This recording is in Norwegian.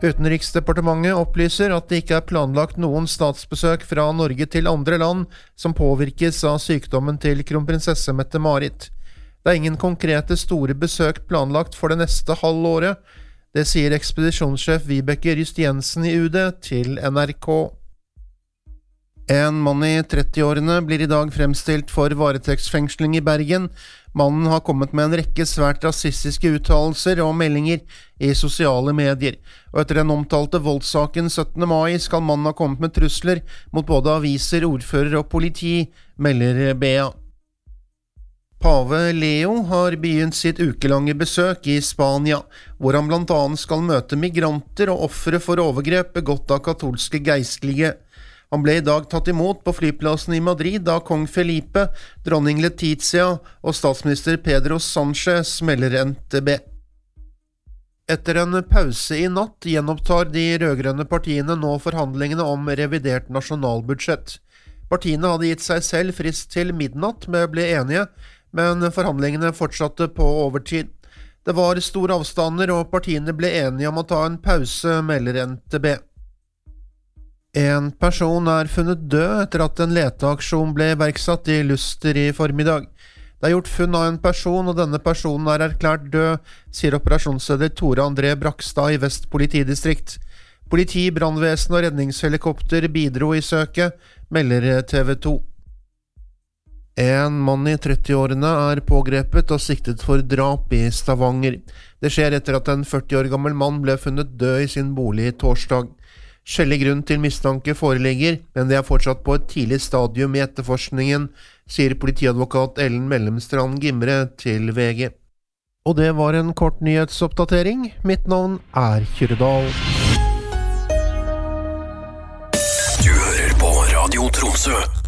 Utenriksdepartementet opplyser at det ikke planlagt noen statsbesøk fra Norge til andre land som påvirkes av sykdommen til kronprinsesse Mette-Marit. Det ingen konkrete store besøk planlagt for det neste halvåret. Det sier ekspedisjonssjef Vibeke Ryst Jensen i UD til NRK. En mann i 30-årene blir i dag fremstilt for varetektsfengsling i Bergen. Mannen har kommet med en rekke svært rasistiske uttalelser og meldinger i sosiale medier, og etter den omtalte voldssaken 17. mai skal mannen ha kommet med trusler mot både aviser, ordfører og politi, melder BA. Pave Leo har begynt sitt ukelange besøk i Spania, hvor han blant annet skal møte migranter og ofre for overgrep begått av katolske geistlige. Han ble i dag tatt imot på flyplassen i Madrid da kong Felipe, dronning Letizia og statsminister Pedro Sánchez melder NTB. Etter en pause i natt gjenopptar de rødgrønne partiene nå forhandlingene om revidert nasjonalbudsjett. Partiene hadde gitt seg selv frist til midnatt med å bli enige, men forhandlingene fortsatte på overtid. Det var store avstander, og partiene ble enige om å ta en pause, melder NTB. En person funnet død etter at en leteaksjon ble iverksatt i Luster i formiddag. Det gjort funn av en person, og denne personen erklært død, sier operasjonsleder Tore André Brakstad i Vest politidistrikt. Politi, brannvesen og redningshelikopter bidro i søket, melder TV 2. En mann i 30-årene pågrepet og siktet for drap i Stavanger. Det skjer etter at en 40 år gammel mann ble funnet død i sin bolig torsdag. Skjellig grunn til mistanke foreligger, men det fortsatt på et tidlig stadium i etterforskningen, sier politiadvokat Ellen Mellemstrand Gimre til VG. Og det var en kort nyhetsoppdatering. Mitt navn Kyrre. Du hører på Radio Tromsø.